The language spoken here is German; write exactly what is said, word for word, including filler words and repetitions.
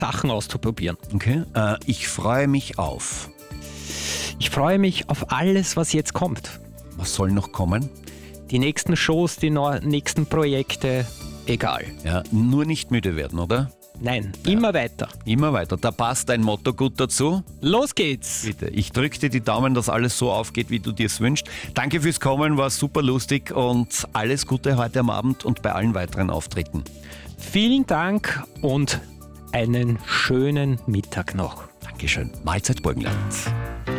Sachen auszuprobieren. Okay. Äh, ich freue mich auf. Ich freue mich auf alles, was jetzt kommt. Was soll noch kommen? Die nächsten Shows, die neu- nächsten Projekte, egal. Ja, nur nicht müde werden, oder? Nein, immer weiter. Immer weiter. Da passt ein Motto gut dazu. Los geht's! Bitte, ich drücke dir die Daumen, dass alles so aufgeht, wie du dir es wünschst. Danke fürs Kommen, war super lustig und alles Gute heute am Abend und bei allen weiteren Auftritten. Vielen Dank und einen schönen Mittag noch. Dankeschön. Mahlzeit Burgenland.